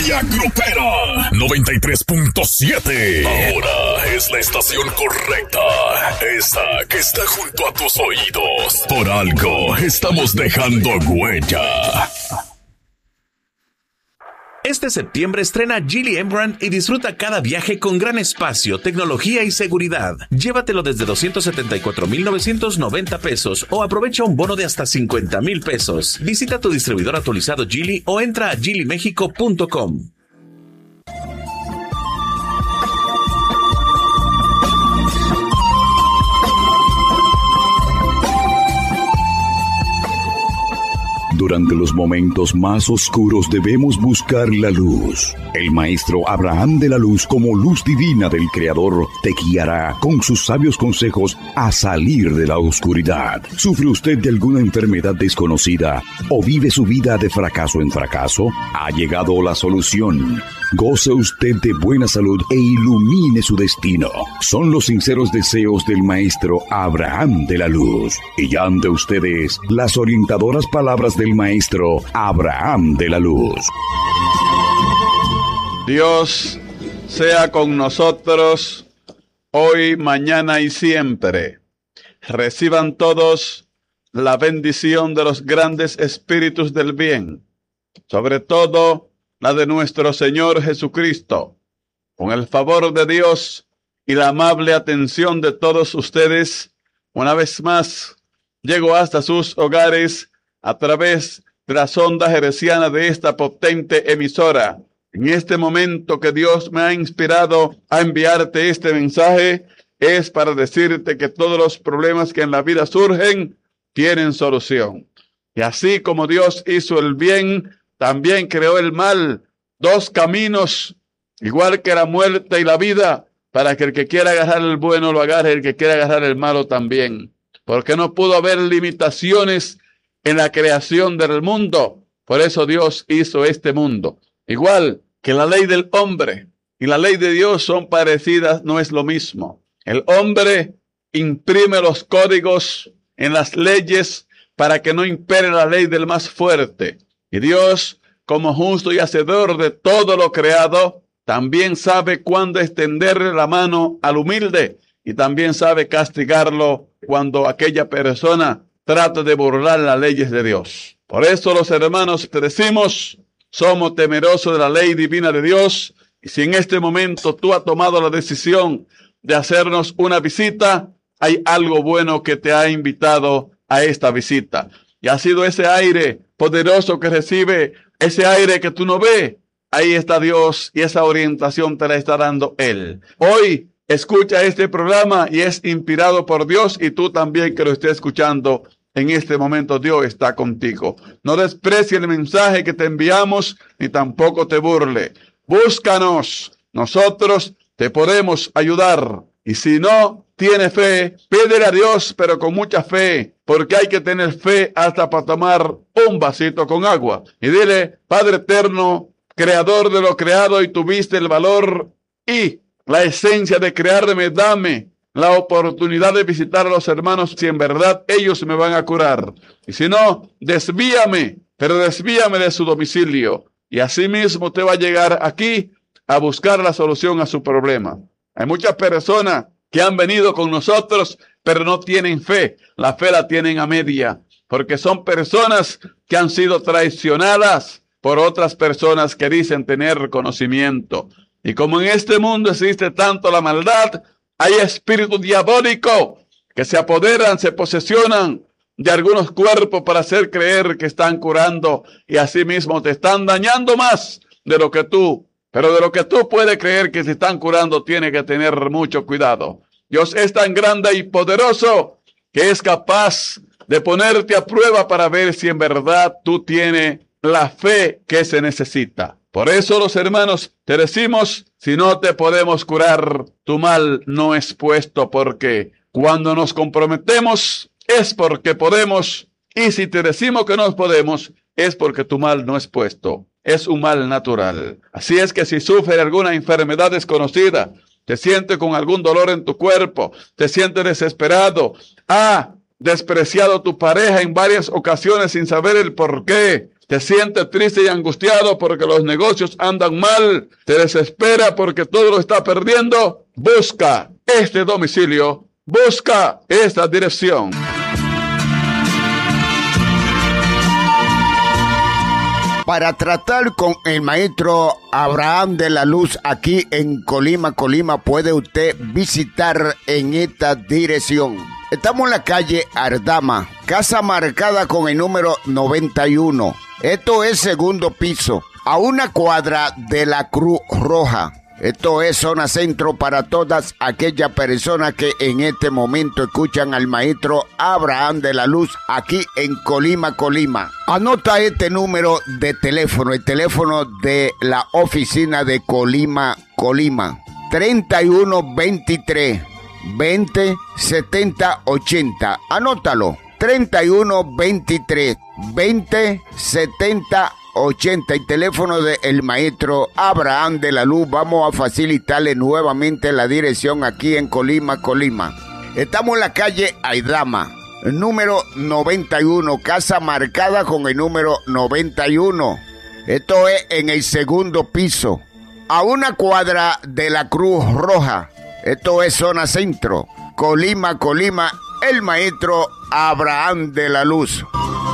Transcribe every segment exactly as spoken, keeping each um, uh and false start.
Media Grupera noventa y tres punto siete. Ahora es la estación correcta. Esa que está junto a tus oídos. Por algo estamos dejando huella. Este septiembre estrena Geely Embraer y disfruta cada viaje con gran espacio, tecnología y seguridad. Llévatelo desde doscientos setenta y cuatro mil novecientos noventa pesos o aprovecha un bono de hasta cincuenta mil pesos. Visita tu distribuidor autorizado Geely o entra a geely mexico punto com. Durante los momentos más oscuros debemos buscar la luz. El maestro Abraham de la Luz, como luz divina del Creador, te guiará con sus sabios consejos a salir de la oscuridad. ¿Sufre usted de alguna enfermedad desconocida o vive su vida de fracaso en fracaso? Ha llegado la solución. Goce usted de buena salud e ilumine su destino. Son los sinceros deseos del maestro Abraham de la Luz. Y ya ante ustedes las orientadoras palabras del maestro Abraham de la Luz. Dios sea con nosotros hoy, mañana y siempre. Reciban todos la bendición de los grandes espíritus del bien, sobre todo la de nuestro Señor Jesucristo. Con el favor de Dios y la amable atención de todos ustedes, una vez más llego hasta sus hogares a través de las ondas hercianas de esta potente emisora. En este momento que Dios me ha inspirado a enviarte este mensaje, es para decirte que todos los problemas que en la vida surgen tienen solución. Y así como Dios hizo el bien, también creó el mal. Dos caminos, igual que la muerte y la vida, para que el que quiera agarrar el bueno lo agarre, el que quiera agarrar el malo también. Porque no pudo haber limitaciones en la creación del mundo. Por eso Dios hizo este mundo. Igual que la ley del hombre y la ley de Dios son parecidas, no es lo mismo. El hombre imprime los códigos en las leyes para que no impere la ley del más fuerte. Y Dios, como justo y hacedor de todo lo creado, también sabe cuándo extenderle la mano al humilde y también sabe castigarlo cuando aquella persona trata de burlar las leyes de Dios. Por eso los hermanos te decimos, somos temerosos de la ley divina de Dios, y si en este momento tú has tomado la decisión de hacernos una visita, hay algo bueno que te ha invitado a esta visita. Y ha sido ese aire poderoso que recibe, ese aire que tú no ves. Ahí está Dios y esa orientación te la está dando Él. Hoy escucha este programa y es inspirado por Dios, y tú también que lo estés escuchando. En este momento Dios está contigo. No desprecie el mensaje que te enviamos, ni tampoco te burle. Búscanos. Nosotros te podemos ayudar. Y si no tiene fe, pídele a Dios, pero con mucha fe, porque hay que tener fe hasta para tomar un vasito con agua. Y dile, Padre eterno, creador de lo creado, y tuviste el valor y la esencia de crearme, dame la oportunidad de visitar a los hermanos si en verdad ellos me van a curar. Y si no, desvíame, pero desvíame de su domicilio. Y así mismo te va a llegar aquí a buscar la solución a su problema. Hay muchas personas que han venido con nosotros, pero no tienen fe. La fe la tienen a media, porque son personas que han sido traicionadas por otras personas que dicen tener conocimiento. Y como en este mundo existe tanto la maldad, hay espíritus diabólicos que se apoderan, se posesionan de algunos cuerpos para hacer creer que están curando, y así mismo te están dañando más de lo que tú, pero de lo que tú puedes creer que se están curando, tienes que tener mucho cuidado. Dios es tan grande y poderoso que es capaz de ponerte a prueba para ver si en verdad tú tienes la fe que se necesita. Por eso los hermanos te decimos, si no te podemos curar, tu mal no es puesto, porque cuando nos comprometemos es porque podemos, y si te decimos que no podemos, es porque tu mal no es puesto. Es un mal natural. Así es que si sufres alguna enfermedad desconocida, te sientes con algún dolor en tu cuerpo, te sientes desesperado, ha despreciado tu pareja en varias ocasiones sin saber el por qué, te sientes triste y angustiado porque los negocios andan mal, te desespera porque todo lo está perdiendo, busca este domicilio, busca esta dirección. Para tratar con el maestro Abraham de la Luz aquí en Colima, Colima, puede usted visitar en esta dirección. Estamos en la calle Ardama, casa marcada con el número noventa y uno. Esto es segundo piso, a una cuadra de la Cruz Roja. Esto es zona centro para todas aquellas personas que en este momento escuchan al maestro Abraham de la Luz aquí en Colima, Colima. Anota este número de teléfono, el teléfono de la oficina de Colima, Colima. treinta y uno veintitrés veinte setenta ochenta. Anótalo. treinta y uno veintitrés veinte setenta ochenta, el teléfono del maestro Abraham de la Luz. Vamos a facilitarle nuevamente la dirección aquí en Colima, Colima. Estamos en la calle Aidama, número noventa y uno, casa marcada con el número noventa y uno. Esto es en el segundo piso, a una cuadra de la Cruz Roja. Esto es zona centro, Colima, Colima, el maestro Abraham de la Luz.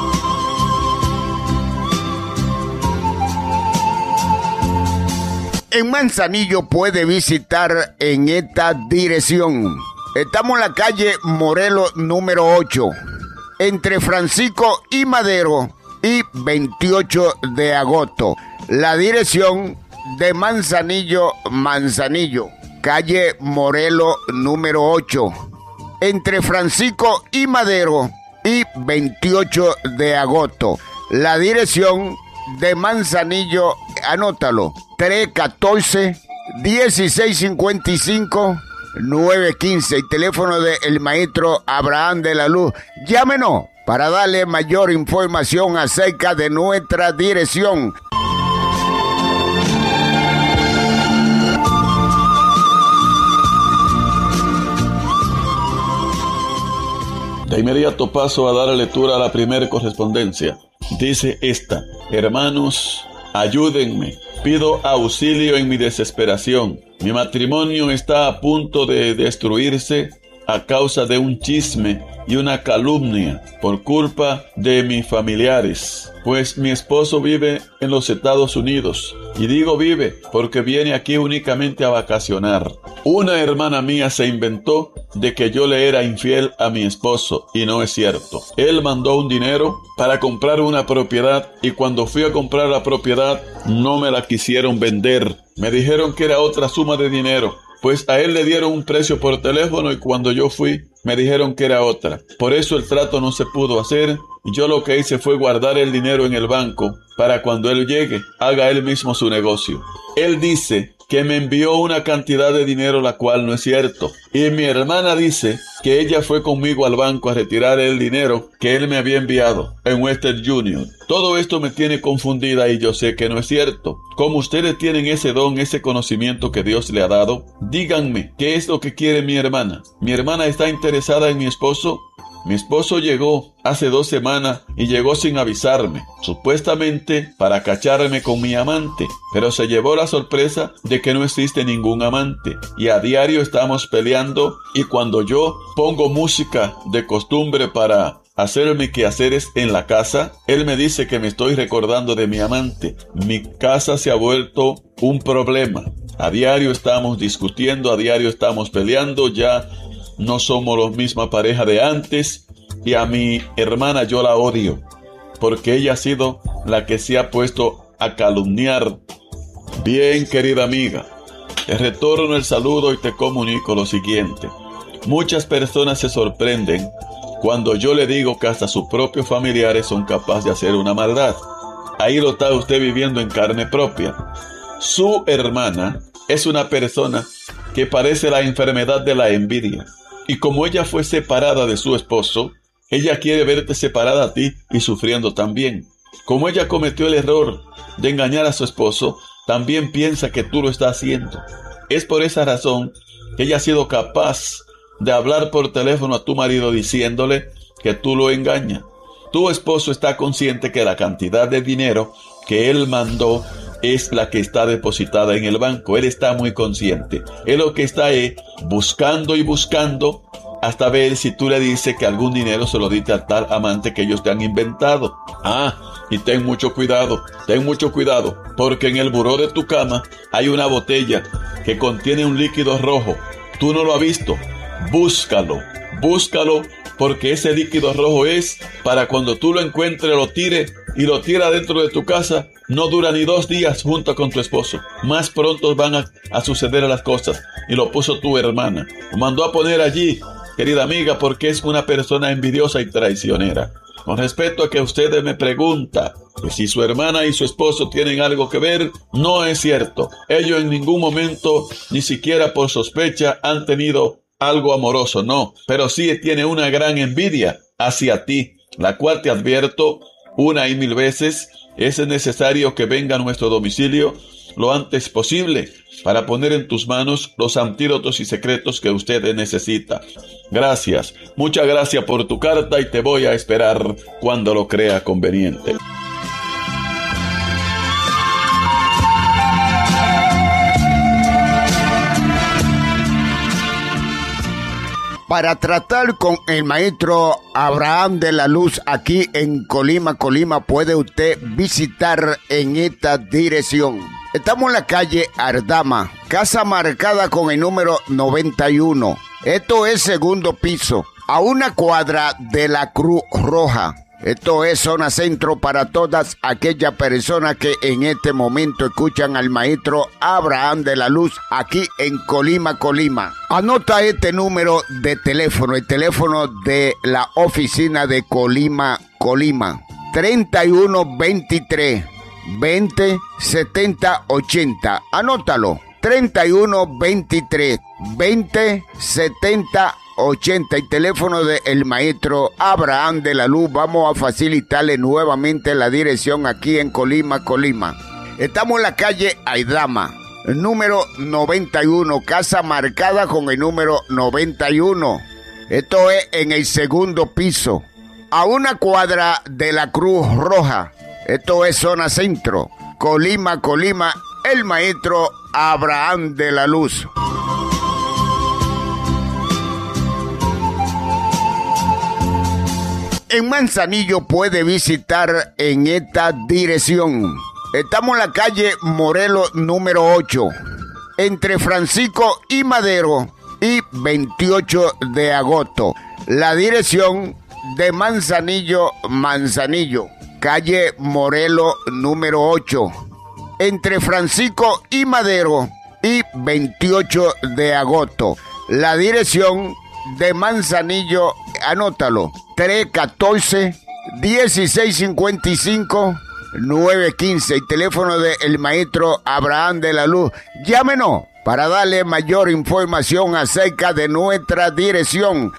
En Manzanillo puede visitar en esta dirección. Estamos en la calle Morelos número ocho, entre Francisco y Madero y veintiocho de agosto. La dirección de Manzanillo, Manzanillo, calle Morelos número ocho, entre Francisco y Madero y veintiocho de agosto. La dirección de Manzanillo, anótalo, tres uno cuatro, dieciséis cincuenta y cinco, nueve quince, el teléfono del maestro Abraham de la Luz. Llámenos para darle mayor información acerca de nuestra dirección. De inmediato paso a dar lectura a la primera correspondencia. Dice esta: hermanos, ayúdenme, pido auxilio en mi desesperación. Mi matrimonio está a punto de destruirse a causa de un chisme y una calumnia por culpa de mis familiares, pues mi esposo vive en los Estados Unidos, y digo vive porque viene aquí únicamente a vacacionar. Una hermana mía se inventó de que yo le era infiel a mi esposo, y no es cierto. Él mandó un dinero para comprar una propiedad, y cuando fui a comprar la propiedad no me la quisieron vender. Me dijeron que era otra suma de dinero, pues a él le dieron un precio por teléfono y cuando yo fui me dijeron que era otra. Por eso el trato no se pudo hacer y yo lo que hice fue guardar el dinero en el banco para cuando él llegue haga él mismo su negocio. Él dice que me envió una cantidad de dinero la cual no es cierto, y mi hermana dice que ella fue conmigo al banco a retirar el dinero que él me había enviado en Western Union. Todo esto me tiene confundida y yo sé que no es cierto. Como ustedes tienen ese don, ese conocimiento que Dios le ha dado, díganme qué es lo que quiere mi hermana. Mi hermana está interesada en mi esposo. Mi esposo llegó hace dos semanas y llegó sin avisarme, supuestamente para cacharme con mi amante, pero se llevó la sorpresa de que no existe ningún amante y a diario estamos peleando, y cuando yo pongo música de costumbre para hacer mis quehaceres en la casa, él me dice que me estoy recordando de mi amante. Mi casa se ha vuelto un problema. A diario estamos discutiendo, a diario estamos peleando, ya no somos la misma pareja de antes, y a mi hermana yo la odio, porque ella ha sido la que se ha puesto a calumniar. Bien, querida amiga, te retorno el saludo y te comunico lo siguiente. Muchas personas se sorprenden cuando yo le digo que hasta sus propios familiares son capaces de hacer una maldad. Ahí lo está usted viviendo en carne propia. Su hermana es una persona que padece la enfermedad de la envidia. Y como ella fue separada de su esposo, ella quiere verte separada a ti y sufriendo también. Como ella cometió el error de engañar a su esposo, también piensa que tú lo estás haciendo. Es por esa razón que ella ha sido capaz de hablar por teléfono a tu marido diciéndole que tú lo engañas. Tu esposo está consciente que la cantidad de dinero que él mandó es la que está depositada en el banco. Él está muy consciente. Él lo que está es buscando y buscando hasta ver si tú le dices que algún dinero se lo diste a tal amante que ellos te han inventado. Ah, y ten mucho cuidado, ten mucho cuidado, porque en el buró de tu cama hay una botella que contiene un líquido rojo. Tú no lo has visto. Búscalo, búscalo, porque ese líquido rojo es para cuando tú lo encuentres, lo tires y lo tiras dentro de tu casa. No dura ni dos días junto con tu esposo. Más pronto van a, a suceder las cosas. Y lo puso tu hermana. Lo mandó a poner allí, querida amiga, porque es una persona envidiosa y traicionera. Con respecto a que usted me pregunta que si su hermana y su esposo tienen algo que ver, no es cierto. Ellos en ningún momento, ni siquiera por sospecha, han tenido algo amoroso, no. Pero sí tiene una gran envidia hacia ti, la cual te advierto una y mil veces, es necesario que venga a nuestro domicilio lo antes posible para poner en tus manos los antídotos y secretos que usted necesita. Gracias, muchas gracias por tu carta y te voy a esperar cuando lo crea conveniente. Para tratar con el maestro Abraham de la Luz aquí en Colima, Colima, puede usted visitar en esta dirección. Estamos en la calle Ardama, casa marcada con el número noventa y uno. Esto es segundo piso, a una cuadra de la Cruz Roja. Esto es zona centro para todas aquellas personas que en este momento escuchan al maestro Abraham de la Luz aquí en Colima, Colima. Anota este número de teléfono, el teléfono de la oficina de Colima, Colima. treinta y uno veintitrés veinte setenta ochenta. Anótalo. treinta y uno veintitrés veinte setenta ochenta, y teléfono del maestro Abraham de la Luz. Vamos a facilitarle nuevamente la dirección aquí en Colima, Colima. Estamos en la calle Aidama, número noventa y uno, casa marcada con el número noventa y uno. Esto es en el segundo piso, a una cuadra de la Cruz Roja. Esto es zona centro, Colima, Colima, el maestro Abraham de la Luz. En Manzanillo puede visitar en esta dirección. Estamos en la calle Morelos número ocho, entre Francisco y Madero y veintiocho de agosto. La dirección de Manzanillo, Manzanillo, calle Morelos número ocho, entre Francisco y Madero y veintiocho de agosto. La dirección de Manzanillo, anótalo, tres uno cuatro, dieciséis cincuenta y cinco, nueve quince, el teléfono del maestro Abraham de la Luz. Llámenos para darle mayor información acerca de nuestra dirección.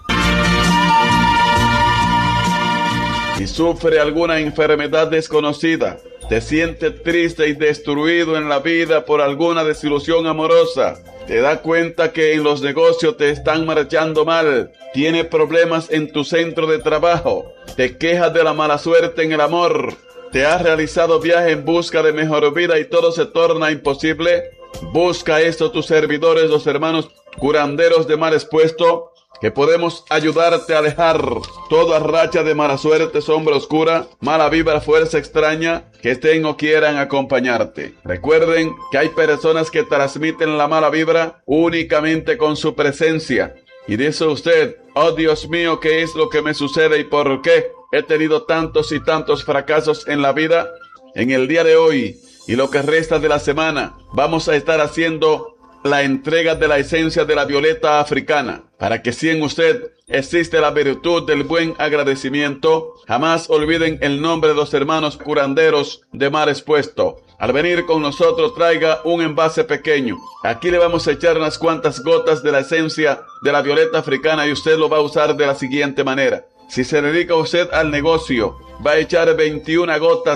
Si sufre alguna enfermedad desconocida, te sientes triste y destruido en la vida por alguna desilusión amorosa, te das cuenta que en los negocios te están marchando mal, tienes problemas en tu centro de trabajo, te quejas de la mala suerte en el amor, te has realizado viaje en busca de mejor vida y todo se torna imposible, busca esto tus servidores, los hermanos curanderos de mal expuesto, que podemos ayudarte a alejar toda racha de mala suerte, sombra oscura, mala vibra, fuerza extraña que estén o quieran acompañarte. Recuerden que hay personas que transmiten la mala vibra únicamente con su presencia. Y dice usted, oh Dios mío, ¿qué es lo que me sucede y por qué he tenido tantos y tantos fracasos en la vida? En el día de hoy y lo que resta de la semana, vamos a estar haciendo la entrega de la esencia de la violeta africana, para que si en usted existe la virtud del buen agradecimiento, jamás olviden el nombre de los hermanos curanderos de mal expuesto. Al venir con nosotros, traiga un envase pequeño. Aquí le vamos a echar unas cuantas gotas de la esencia de la violeta africana y usted lo va a usar de la siguiente manera. Si se dedica usted al negocio, va a echar veintiuna gotas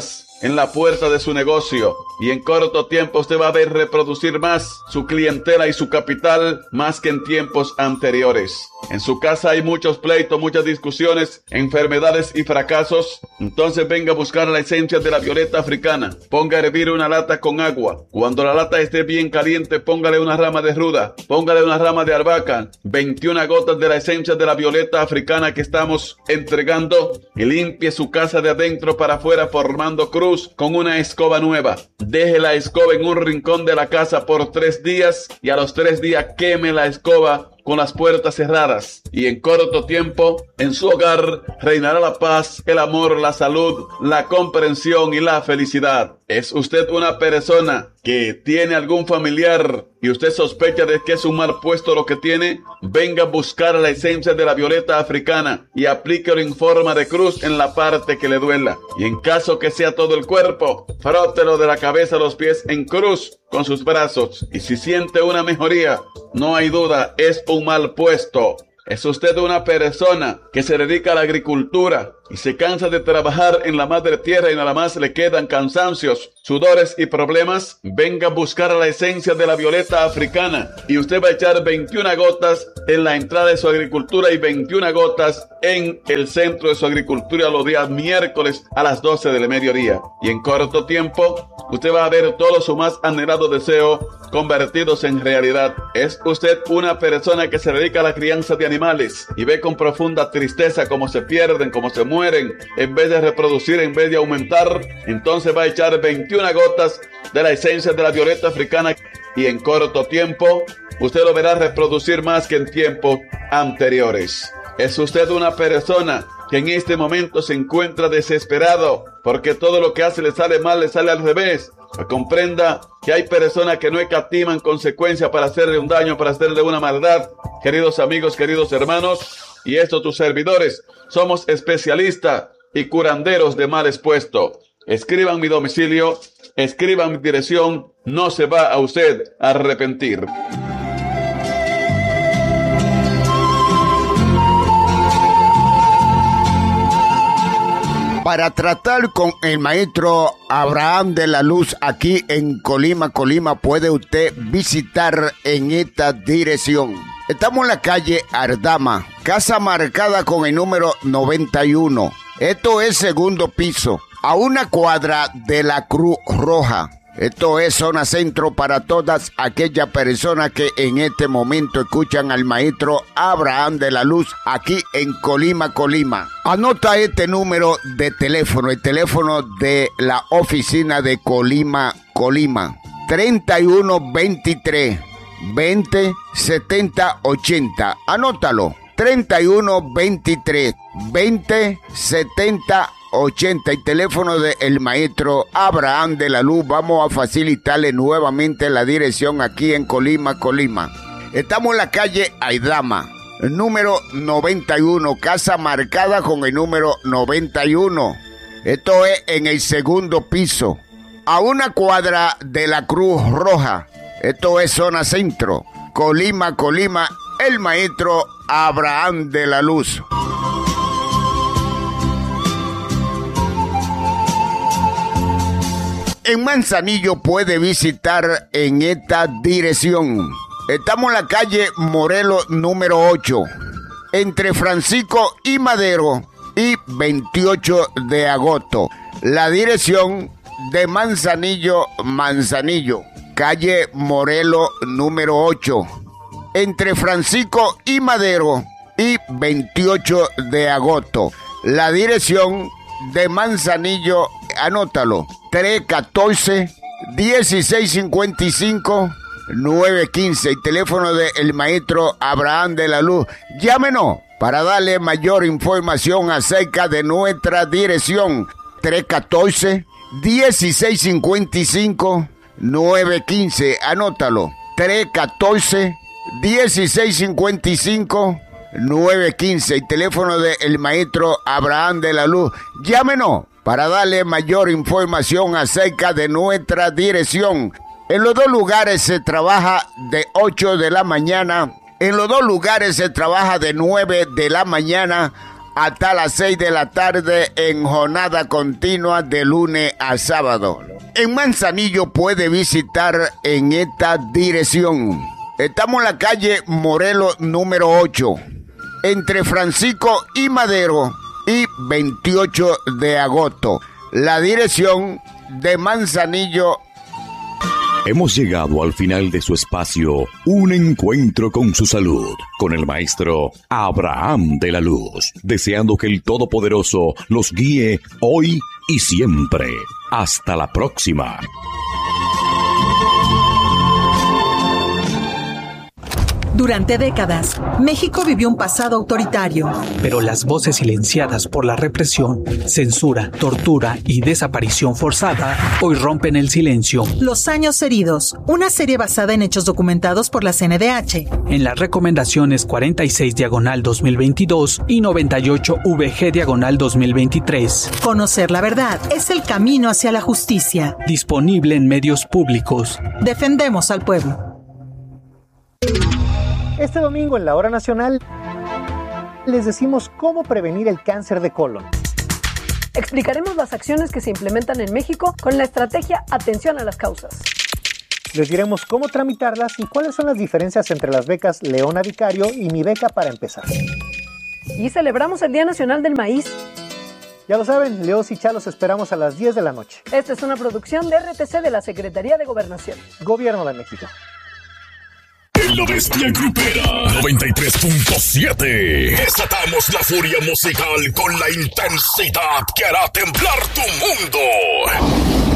en la puerta de su negocio. Y en corto tiempo usted va a ver reproducir más su clientela y su capital más que en tiempos anteriores. En su casa hay muchos pleitos, muchas discusiones, enfermedades y fracasos. Entonces venga a buscar la esencia de la violeta africana. Ponga a hervir una lata con agua. Cuando la lata esté bien caliente, póngale una rama de ruda, póngale una rama de albahaca, veintiuna gotas de la esencia de la violeta africana que estamos entregando, y limpie su casa de adentro para afuera formando cruz con una escoba nueva. Deje la escoba en un rincón de la casa por tres días y a los tres días queme la escoba con las puertas cerradas, y en corto tiempo en su hogar reinará la paz, el amor, la salud, la comprensión y la felicidad. ¿Es usted una persona que tiene algún familiar y usted sospecha de que es un mal puesto lo que tiene? Venga a buscar la esencia de la violeta africana y aplíquelo en forma de cruz en la parte que le duela. Y en caso que sea todo el cuerpo, frótelo de la cabeza a los pies en cruz con sus brazos. Y si siente una mejoría, no hay duda, es un mal puesto. ¿Es usted una persona que se dedica a la agricultura y se cansa de trabajar en la madre tierra y nada más le quedan cansancios, sudores y problemas? Venga a buscar la esencia de la violeta africana y usted va a echar veintiuna gotas en la entrada de su agricultura y veintiuna gotas en el centro de su agricultura los días miércoles a las doce del mediodía. Y en corto tiempo usted va a ver todo su más anhelado deseo convertidos en realidad. ¿Es usted una persona que se dedica a la crianza de animales y ve con profunda tristeza cómo se pierden, cómo se mueren, en vez de reproducir, en vez de aumentar? Entonces va a echar veintiuna gotas de la esencia de la violeta africana y en corto tiempo usted lo verá reproducir más que en tiempos anteriores. ¿Es usted una persona que en este momento se encuentra desesperado porque todo lo que hace le sale mal, le sale al revés? Comprenda que hay personas que no escatiman consecuencias para hacerle un daño, para hacerle una maldad. Queridos amigos, queridos hermanos, y estos tus servidores somos especialistas y curanderos de males puestos. Escriban mi domicilio, escriban mi dirección, no se va a usted a arrepentir. Para tratar con el maestro Abraham de la Luz aquí en Colima, Colima, puede usted visitar en esta dirección. Estamos en la calle Ardama, casa marcada con el número noventa y uno. Esto es segundo piso, a una cuadra de la Cruz Roja. Esto es zona centro para todas aquellas personas que en este momento escuchan al maestro Abraham de la Luz aquí en Colima, Colima. Anota este número de teléfono, el teléfono de la oficina de Colima, Colima. treinta y uno veintitrés veinte setenta ochenta. Anótalo. treinta y uno veintitrés veinte setenta ochenta, y teléfono del maestro Abraham de la Luz. Vamos a facilitarle nuevamente la dirección aquí en Colima, Colima. Estamos en la calle Aidama, número noventa y uno, casa marcada con el número noventa y uno. Esto es en el segundo piso, a una cuadra de la Cruz Roja. Esto es zona centro, Colima, Colima, el maestro Abraham de la Luz. En Manzanillo puede visitar en esta dirección. Estamos en la calle Morelos número ocho, entre Francisco y Madero y veintiocho de agosto. La dirección de Manzanillo, Manzanillo, calle Morelos número ocho, entre Francisco y Madero y veintiocho de agosto. La dirección de Manzanillo, anótalo, tres uno cuatro, uno seis cinco cinco, nueve uno cinco, el teléfono del maestro Abraham de la Luz. Llámenos para darle mayor información acerca de nuestra dirección. Tres uno cuatro, uno seis cinco cinco, nueve uno cinco, anótalo, tres uno cuatro, uno seis cinco cinco, nueve uno cinco, el teléfono del maestro Abraham de la Luz. Llámenos para darle mayor información acerca de nuestra dirección. En los dos lugares se trabaja de ocho de la mañana, en los dos lugares se trabaja de nueve de la mañana hasta las seis de la tarde en jornada continua de lunes a sábado. En Manzanillo puede visitar en esta dirección. Estamos en la calle Morelos número ocho, entre Francisco y Madero y veintiocho de agosto. La dirección de Manzanillo. Hemos llegado al final de su espacio, un encuentro con su salud, con el maestro Abraham de la Luz, deseando que el Todopoderoso los guíe hoy y siempre. Hasta la próxima. Durante décadas, México vivió un pasado autoritario. Pero las voces silenciadas por la represión, censura, tortura y desaparición forzada hoy rompen el silencio. Los años heridos, una serie basada en hechos documentados por la C N D H. En las recomendaciones cuarenta y seis diagonal dos mil veintidós y noventa y ocho V G diagonal dos mil veintitrés. Conocer la verdad es el camino hacia la justicia. Disponible en medios públicos. Defendemos al pueblo. Este domingo en la Hora Nacional les decimos cómo prevenir el cáncer de colon. Explicaremos las acciones que se implementan en México con la estrategia Atención a las Causas. Les diremos cómo tramitarlas y cuáles son las diferencias entre las becas Leona Vicario y Mi Beca para Empezar. Y celebramos el Día Nacional del Maíz. Ya lo saben, Leos y Chalos esperamos a las diez de la noche. Esta es una producción de R T C de la Secretaría de Gobernación. Gobierno de México. En la bestia grupera noventa y tres punto siete desatamos la furia musical con la intensidad que hará temblar tu mundo.